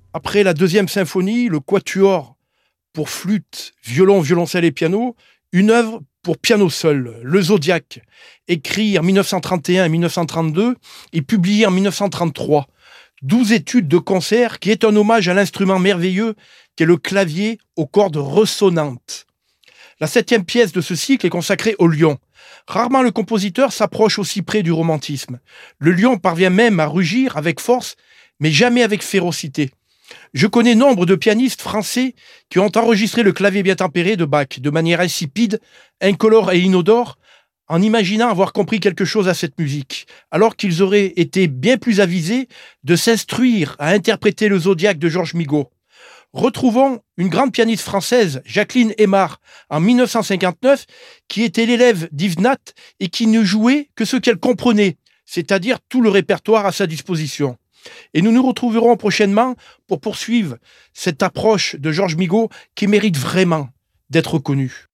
Après la deuxième symphonie, le quatuor pour flûte, violon, violoncelle et piano, une œuvre pour piano seul, le Zodiaque, écrit en 1931 et 1932 et publié en 1933. 12 études de concert qui est un hommage à l'instrument merveilleux qu'est le clavier aux cordes ressonnantes. La septième pièce de ce cycle est consacrée au lion. Rarement le compositeur s'approche aussi près du romantisme. Le lion parvient même à rugir avec force, mais jamais avec férocité. Je connais nombre de pianistes français qui ont enregistré le clavier bien tempéré de Bach de manière insipide, incolore et inodore, en imaginant avoir compris quelque chose à cette musique, alors qu'ils auraient été bien plus avisés de s'instruire à interpréter le Zodiaque de Georges Migot. Retrouvons une grande pianiste française, Jacqueline Aymar, en 1959, qui était l'élève d'Yves Nat et qui ne jouait que ce qu'elle comprenait, c'est-à-dire tout le répertoire à sa disposition. Et nous nous retrouverons prochainement pour poursuivre cette approche de Georges Migot qui mérite vraiment d'être connue.